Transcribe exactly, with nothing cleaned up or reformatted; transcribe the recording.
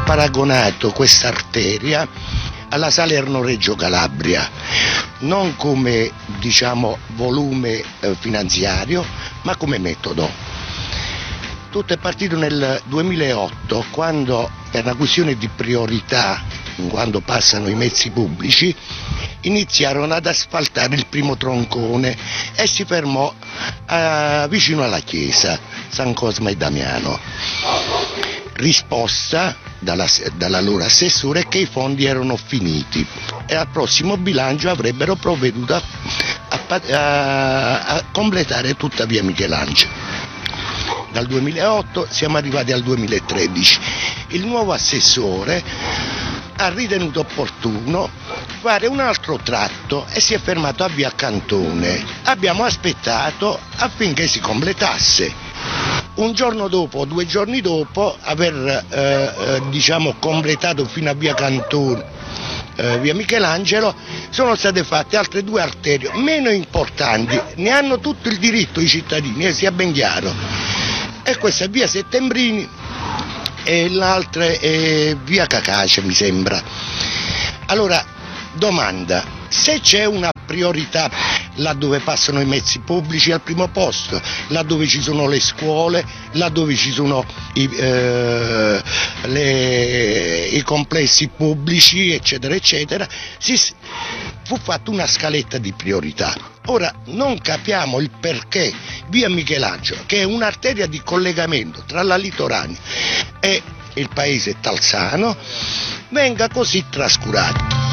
paragonato questa arteria alla Salerno-Reggio Calabria, non come, diciamo, volume eh, finanziario, ma come metodo. Tutto è partito nel duemilaotto, quando per una questione di priorità, quando passano i mezzi pubblici, iniziarono ad asfaltare il primo troncone e si fermò eh, vicino alla chiesa San Cosma e Damiano. Risposta dalla, dalla loro assessore che i fondi erano finiti e al prossimo bilancio avrebbero provveduto a, a, a, a completare tutta via Michelangelo. Dal duemilaotto siamo arrivati al duemilatredici. Il nuovo assessore ha ritenuto opportuno fare un altro tratto e si è fermato a via Cantone. Abbiamo aspettato affinché si completasse. Un giorno dopo, due giorni dopo aver eh, eh, diciamo completato fino a via Cantone, eh, via Michelangelo, sono state fatte altre due arterie meno importanti, ne hanno tutto il diritto i cittadini, eh, sia ben chiaro. E questa è via Settembrini e l'altra è via Cacace, mi sembra. Allora, domanda, se c'è una priorità laddove passano i mezzi pubblici al primo posto, laddove ci sono le scuole, laddove ci sono i, eh, le, i complessi pubblici, eccetera, eccetera, si, fu fatta una scaletta di priorità. Ora non capiamo il perché via Michelangelo, che è un'arteria di collegamento tra la Litorania e il paese Talzano, venga così trascurata.